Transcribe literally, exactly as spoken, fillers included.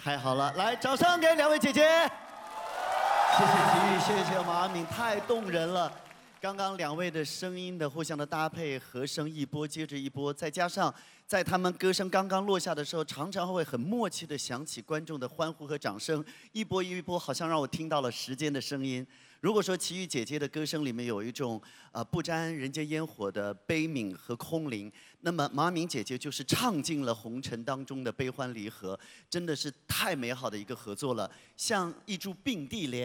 太好了，来，掌声给两位姐姐。谢谢齐豫，谢谢马敏，太动人了。刚刚两位的声音的互相的搭配，和声一波接着一波，再加上在他们歌声刚刚落下的时候，常常会很默契的响起观众的欢呼和掌声，一波一波，好像让我听到了时间的声音。如果说齐豫姐姐的歌声里面有一种啊、呃、不沾人间烟火的悲悯和空灵，那么马敏姐姐就是唱尽了红尘当中的悲欢离合，真的是太美好的一个合作了，像一株并蒂莲。